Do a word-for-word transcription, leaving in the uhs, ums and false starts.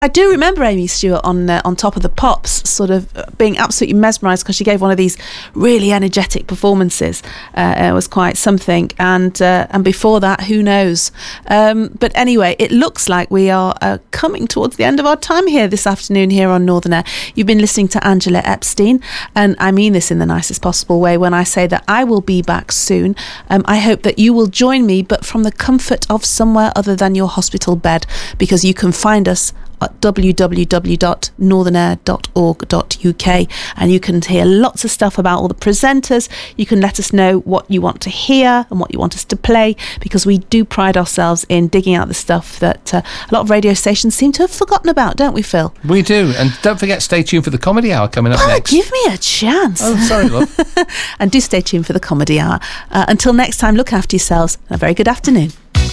I do remember Amy Stewart on uh, on Top of the Pops sort of being absolutely mesmerised because she gave one of these really energetic performances. Uh, it was quite something. And uh, and before that, who knows? Um, but anyway, it looks like we are uh, coming towards the end of our time here this afternoon here on Northern Air. You've been listening to Angela Epstein, and I mean this in the nicest possible way when I say that I will be back soon. Um, I hope that you will join me, but from the comfort of somewhere other than your hospital bed, because you can find us at w w w dot northern air dot org dot u k, and you can hear lots of stuff about all the presenters. You can let us know what you want to hear and what you want us to play, because we do pride ourselves in digging out the stuff that uh, a lot of radio stations seem to have forgotten about, don't we, Phil? We do. And don't forget, stay tuned for the Comedy Hour coming up oh, next. Give me a chance. Oh, sorry, love. And do stay tuned for the Comedy Hour. Uh, until next time, look after yourselves, and a very good afternoon.